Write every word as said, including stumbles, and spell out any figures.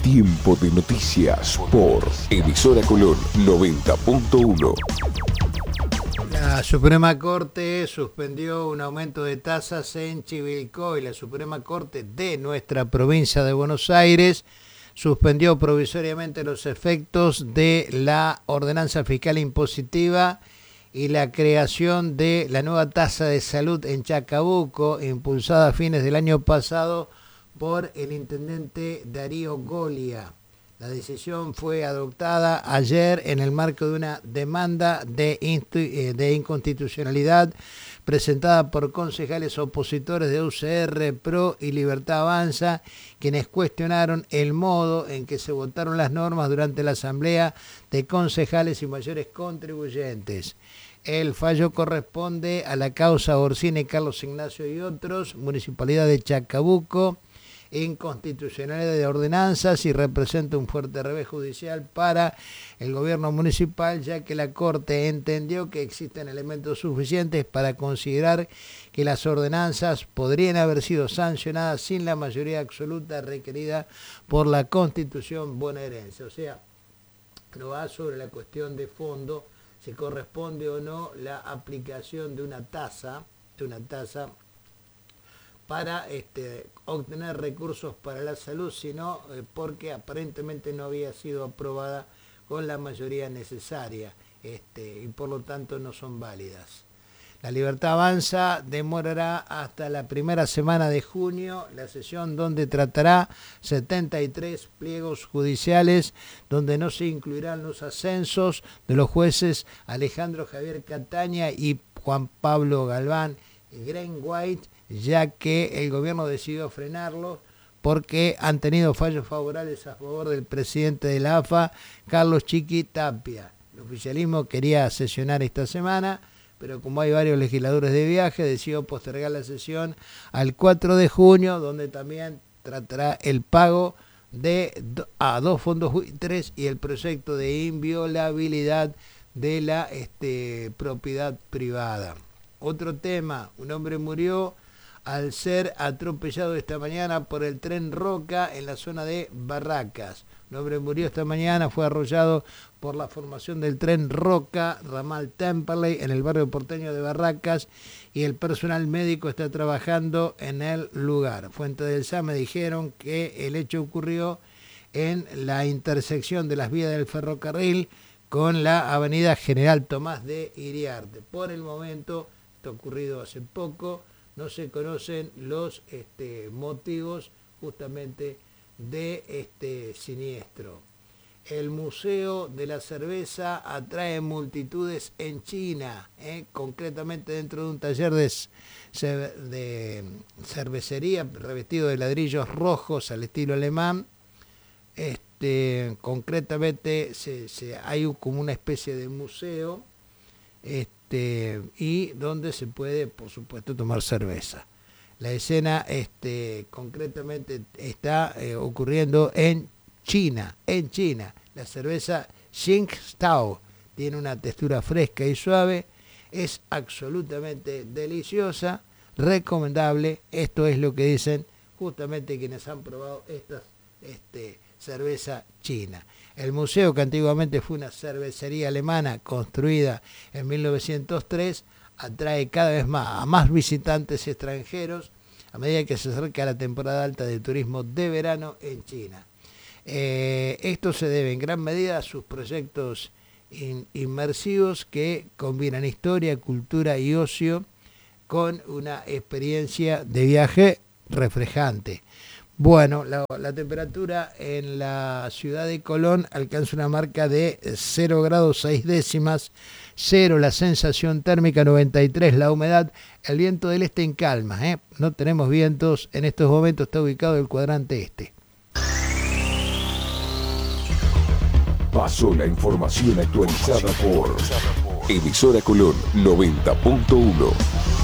Tiempo de noticias por Emisora Colón noventa punto uno. La Suprema Corte suspendió un aumento de tasas en Chivilcoy. La Suprema Corte de nuestra provincia de Buenos Aires suspendió provisoriamente los efectos de la ordenanza fiscal impositiva y la creación de la nueva tasa de salud en Chacabuco, impulsada a fines del año pasado por el intendente Darío Golia. La decisión fue adoptada ayer en el marco de una demanda de, de inconstitucionalidad presentada por concejales opositores de U C R, PRO y Libertad Avanza, quienes cuestionaron el modo en que se votaron las normas durante la asamblea de concejales y mayores contribuyentes. El fallo corresponde a la causa Orsini, Carlos Ignacio y otros, Municipalidad de Chacabuco, inconstitucionalidad de ordenanzas, y representa un fuerte revés judicial para el gobierno municipal, ya que la Corte entendió que existen elementos suficientes para considerar que las ordenanzas podrían haber sido sancionadas sin la mayoría absoluta requerida por la Constitución bonaerense. O sea, no va sobre la cuestión de fondo, si corresponde o no la aplicación de una tasa, de una tasa para este, obtener recursos para la salud, sino eh, porque aparentemente no había sido aprobada con la mayoría necesaria este, y por lo tanto no son válidas. La Libertad Avanza demorará hasta la primera semana de junio la sesión donde tratará setenta y tres pliegos judiciales, donde no se incluirán los ascensos de los jueces Alejandro Javier Cataña y Juan Pablo Galván Green White, ya que el gobierno decidió frenarlo porque han tenido fallos favorables a favor del presidente de la A F A, Carlos Chiqui Tapia. El oficialismo quería sesionar esta semana, pero como hay varios legisladores de viaje, decidió postergar la sesión al cuatro de junio, donde también tratará el pago de a dos fondos buitres y el proyecto de inviolabilidad de la este, propiedad privada. Otro tema, un hombre murió al ser atropellado esta mañana por el tren Roca en la zona de Barracas. Un hombre murió esta mañana, fue arrollado por la formación del tren Roca, ramal Temperley, en el barrio porteño de Barracas, y el personal médico está trabajando en el lugar. Fuentes del S A M dijeron que el hecho ocurrió en la intersección de las vías del ferrocarril con la avenida General Tomás de Iriarte. Por el momento, esto ha ocurrido hace poco, no se conocen los este, motivos justamente de este siniestro. El Museo de la Cerveza atrae multitudes en China, ¿eh? concretamente dentro de un taller de, de cervecería revestido de ladrillos rojos al estilo alemán. Este, concretamente se, se, hay como una especie de museo este, y donde se puede, por supuesto, tomar cerveza. La escena este, concretamente está eh, ocurriendo en China, en China. La cerveza Tsingtao tiene una textura fresca y suave, es absolutamente deliciosa, recomendable. Esto es lo que dicen justamente quienes han probado esta este, cerveza china. El museo, que antiguamente fue una cervecería alemana construida en mil novecientos tres, atrae cada vez más a más visitantes extranjeros a medida que se acerca la temporada alta de turismo de verano en China. Eh, esto se debe en gran medida a sus proyectos in, inmersivos que combinan historia, cultura y ocio con una experiencia de viaje refrescante. Bueno, la, la temperatura en la ciudad de Colón alcanza una marca de cero grados seis décimas, cero la sensación térmica, noventa y tres la humedad, el viento del este en calma, ¿eh? No tenemos vientos, en estos momentos está ubicado el cuadrante este. Pasó la información actualizada por Emisora Colón noventa punto uno.